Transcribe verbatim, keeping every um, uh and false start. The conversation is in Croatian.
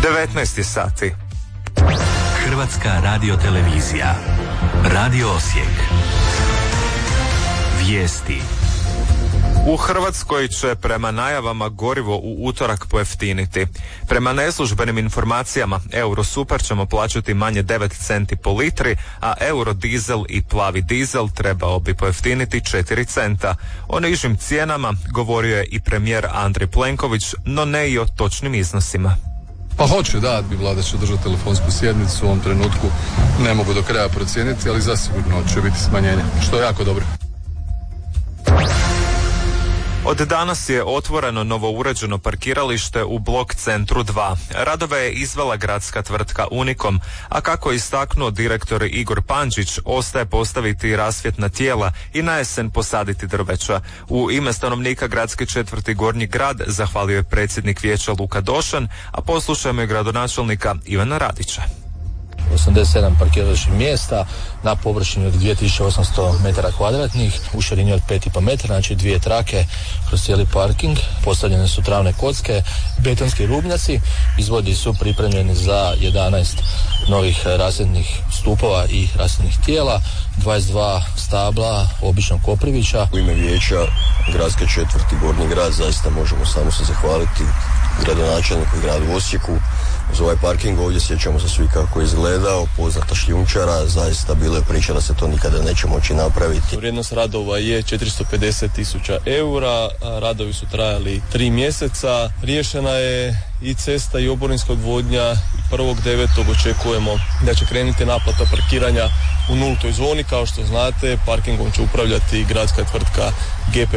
devetnaest sati. Hrvatska radiotelevizija. Radio Osijek. Vijesti. U Hrvatskoj će prema najavama gorivo u utorak pojeftiniti. Prema neslužbenim informacijama Eurosuper ćemo plaćati manje devet centi po litri, a Eurodizel i plavi dizel trebao bi pojeftiniti četiri centa. O nižim cijenama govorio je i premijer Andrej Plenković, no ne i o točnim iznosima. Pa hoće, da, bi vlada će održati telefonsku sjednicu, u ovom trenutku ne mogu do kraja procijeniti, ali zasigurno će biti smanjenje, što je jako dobro. Od danas je otvoreno novouređeno parkiralište u Blok centru dva. Radove je izvela gradska tvrtka Unikom, a kako je istaknuo direktor Igor Pančić, ostaje postaviti rasvjetna tijela i na jesen posaditi drveća. U ime stanovnika gradske četvrti Gornji grad zahvalio je predsjednik vijeća Luka Došan, a poslušajmo i gradonačelnika Ivana Radića. osamdeset sedam parkirališnih mjesta na površini od dvije tisuće osamsto metara kvadratnih, u širini od pet i pol metara, znači dvije trake kroz cijeli parking. Postavljene su travne kocke, betonski rubnjaci, izvodi su pripremljeni za jedanaest novih rasvjetnih stupova i rasvjetnih tijela, dvadeset dva stabla običnog koprivića. U ime vijeća gradske četvrti Gornji grad zaista možemo samo se zahvaliti gradonačelniku i gradu Osijeku za ovaj parking. Ovdje sjećamo se svi kako je izgledao, poznata šljunčara, zaista bilo je priča da se to nikada neće moći napraviti. Vrijednost radova je četiristo pedeset tisuća eura, radovi su trajali tri mjeseca, riješena je i cesta i oborinska odvodnja. prvog devetog očekujemo da će krenuti naplata parkiranja u nultoj zoni. Kao što znate, parkingom će upravljati gradska tvrtka G P